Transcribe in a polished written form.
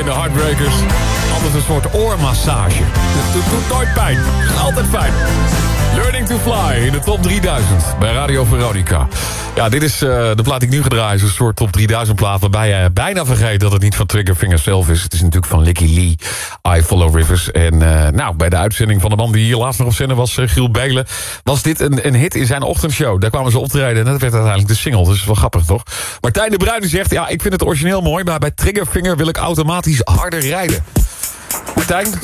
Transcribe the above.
en de Heartbreakers. Altijd een soort oormassage. Het doet nooit pijn. Het is altijd fijn. Learning to Fly in de top 3000 bij Radio Veronica. Ja, dit is de plaat die ik nu gedraaid. Is een soort top 3000 plaat waarbij je bijna vergeet dat het niet van Triggerfinger zelf is. Het is natuurlijk van Licky Lee, I Follow Rivers. En bij de uitzending van de man die hier laatst nog op zender was, Giel Belen, was dit een hit in zijn ochtendshow. Daar kwamen ze optreden en dat werd uiteindelijk de single. Dus dat is wel grappig, toch? Martijn de Bruin zegt, ja, ik vind het origineel mooi, maar bij Triggerfinger wil ik automatisch harder rijden. Martijn,